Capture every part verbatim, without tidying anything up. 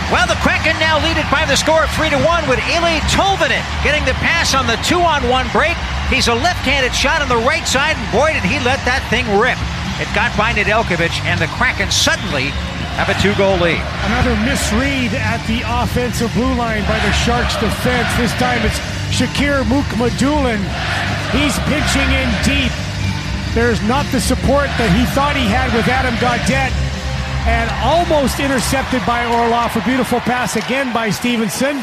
Well, the Kraken now lead it by the score of three to one with Eeli Tolvanen getting the pass on the two-on-one break. He's a left-handed shot on the right side, and boy, did he let that thing rip. It got by Nedeljkovic, and the Kraken suddenly have a two-goal lead. Another misread at the offensive blue line by the Sharks defense. This time it's Shakir Mukhamadullin. He's pinching in deep. There's not the support that he thought he had with Adam Gaudette. And almost intercepted by Orlov. A beautiful pass again by Stevenson.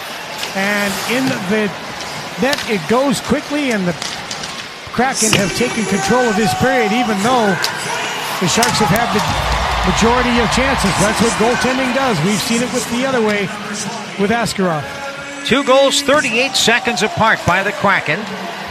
And in the net it goes quickly, and the Kraken have taken control of this period, even though the Sharks have had the majority of chances. That's what goaltending does. We've seen it with the other way with Askarov. Two goals, thirty-eight seconds apart by the Kraken.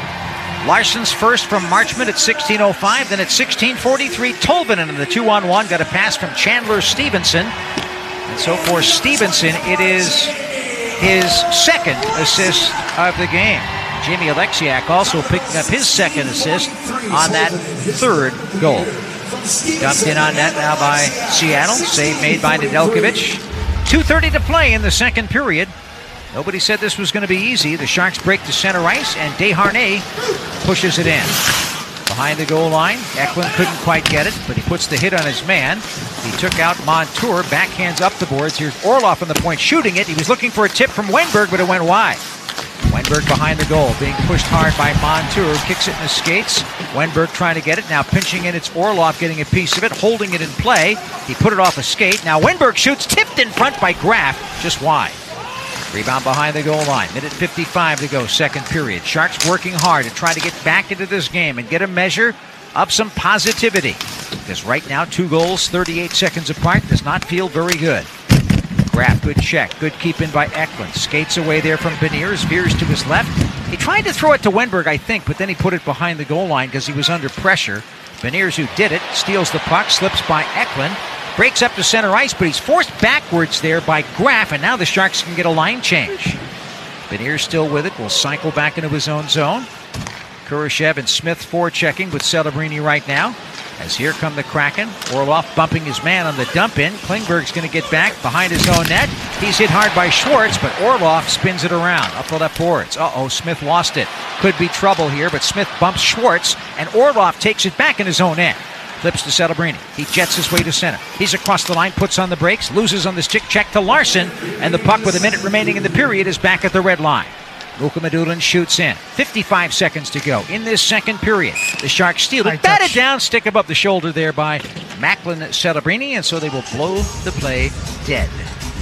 Larson's first from Marchment at sixteen oh five. Then at sixteen forty-three, Tolvanen in the two-on-one got a pass from Chandler Stevenson. And so for Stevenson, it is his second assist of the game. Jamie Alexiak also picking up his second assist on that third goal. Dumped in on net now by Seattle. Save made by Nedeljkovic. two thirty to play in the second period. Nobody said this was going to be easy. The Sharks break to center ice, and Desharnais pushes it in. Behind the goal line, Eklund couldn't quite get it, but he puts the hit on his man. He took out Montour, backhands up the boards. Here's Orlov on the point, shooting it. He was looking for a tip from Wenberg, but it went wide. Wenberg behind the goal, being pushed hard by Montour, kicks it in his skates. Wenberg trying to get it, now pinching in. It's Orlov getting a piece of it, holding it in play. He put it off a skate. Now Wenberg shoots, tipped in front by Graf, just wide. Rebound behind the goal line. Minute fifty-five to go, second period. Sharks working hard to try to get back into this game and get a measure of some positivity. Because right now, two goals, thirty-eight seconds apart, does not feel very good. Graf, good check. Good keep in by Eklund. Skates away there from Beniers. Veers to his left. He tried to throw it to Wenberg, I think, but then he put it behind the goal line because he was under pressure. Beniers, who did it, steals the puck, slips by Eklund. Breaks up to center ice, but he's forced backwards there by Graf, and now the Sharks can get a line change. Beniers still with it, will cycle back into his own zone. Kurashev and Smith forechecking with Celebrini right now. As here come the Kraken. Orlov bumping his man on the dump in. Klingberg's going to get back behind his own net. He's hit hard by Schwartz, but Orlov spins it around up the left boards. Uh-oh, Smith lost it. Could be trouble here, but Smith bumps Schwartz, and Orlov takes it back in his own net. Flips to Celebrini. He jets his way to center. He's across the line, puts on the brakes, loses on the stick check to Larson, and the puck with a minute remaining in the period is back at the red line. Mukhamadullin shoots in. fifty-five seconds to go in this second period. The Sharks steal it, batted down, stick above the shoulder there by Macklin Celebrini, and so they will blow the play dead.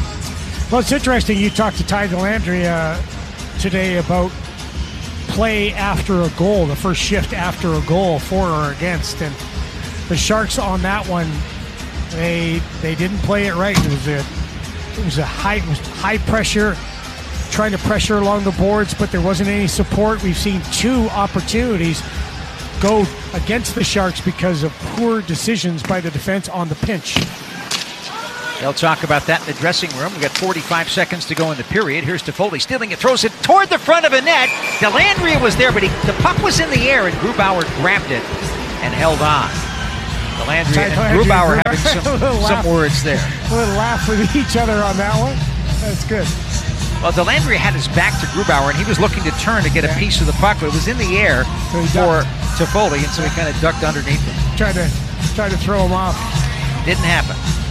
Well, it's interesting. You talked to Ty Dellandrea today about play after a goal, the first shift after a goal, for or against, and the Sharks on that one, they they didn't play it right. It was a it was a high it was high pressure, trying to pressure along the boards, but there wasn't any support. We've seen two opportunities go against the Sharks because of poor decisions by the defense on the pinch. They'll talk about that in the dressing room. We've got forty-five seconds to go in the period. Here's Toffoli stealing it, throws it toward the front of a net. Dellandrea was there, but he, the puck was in the air, and Grubauer grabbed it and held on. Dellandrea and Grubauer having some, some words there. A little laugh with each other on that one. That's good. Well, Dellandrea had his back to Grubauer, and he was looking to turn to get a piece of the puck, but it was in the air for Toffoli, and so he kind of ducked underneath it. Tried to, tried to throw him off. Didn't happen.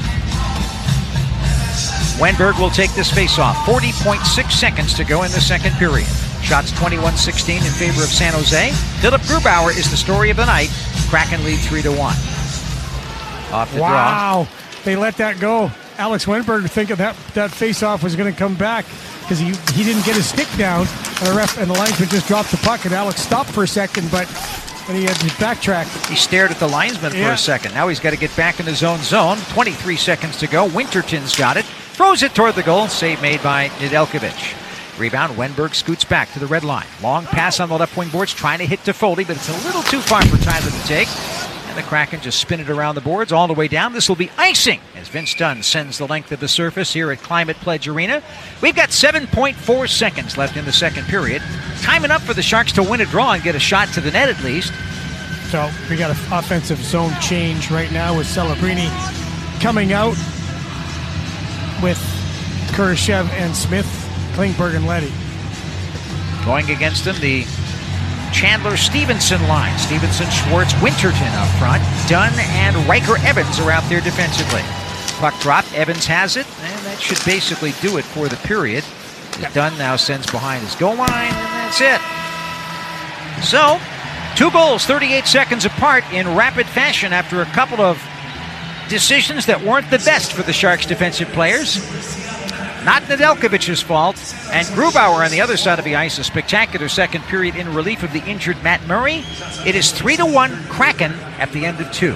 Wenberg will take this face-off. forty point six seconds to go in the second period. Shots twenty-one sixteen in favor of San Jose. Philip Grubauer is the story of the night. Kraken lead three to one. Off the wow. draw. They let that go. Alex Wenberg thinking that that face-off was going to come back because he, he didn't get his stick down, and the ref and the linesman just dropped the puck, and Alex stopped for a second, but then he had to backtrack. He stared at the linesman yeah. for a second. Now he's got to get back in his own zone. twenty-three seconds to go. Winterton's got it. Throws it toward the goal. Save made by Nedeljkovic. Rebound, Wenberg scoots back to the red line. Long pass on the left wing boards, trying to hit Toffoli, but it's a little too far for Tyler to take. And the Kraken just spin it around the boards all the way down. This will be icing as Vince Dunn sends the length of the surface here at Climate Pledge Arena. We've got seven point four seconds left in the second period. Time enough for the Sharks to win a draw and get a shot to the net at least. So we got an offensive zone change right now with Celebrini coming out with Kurashev and Smith, Klingberg and Leddy. Going against them, the Chandler-Stevenson line. Stevenson, Schwartz, Winterton up front. Dunn and Riker Evans are out there defensively. Puck drop. Evans has it, and that should basically do it for the period. Yep. Dunn now sends behind his goal line, and that's it. So, two goals, thirty-eight seconds apart in rapid fashion after a couple of decisions that weren't the best for the Sharks defensive players. Not Nedeljkovic's fault. And Grubauer on the other side of the ice, a spectacular second period in relief of the injured Matt Murray. It is three to one Kraken at the end of two.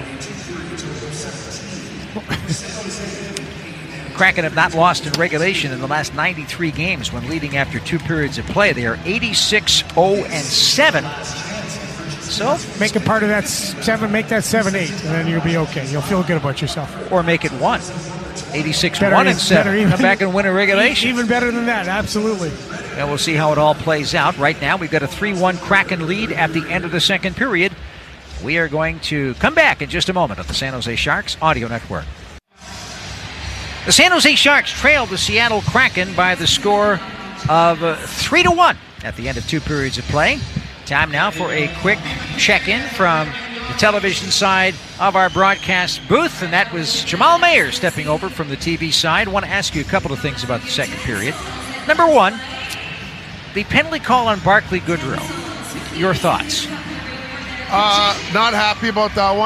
Kraken have not lost in regulation in the last ninety-three games when leading after two periods of play. They are eighty-six oh seven. So make a part of that seven, make that seven eight, and then you'll be okay. You'll feel good about yourself. Or make it one. eighty-six one and seven. Even, Come back and win a regulation. Even better than that, absolutely. And we'll see how it all plays out. Right now, we've got a three one Kraken lead at the end of the second period. We are going to come back in just a moment on the San Jose Sharks Audio Network. The San Jose Sharks trailed the Seattle Kraken by the score of uh, three to one at the end of two periods of play. Time now for a quick check-in from the television side of our broadcast booth, and that was Jamal Mayer stepping over from the T V side. I want to ask you a couple of things about the second period. Number one, the penalty call on Barclay Goodrow. Your thoughts? Uh, not happy about that one.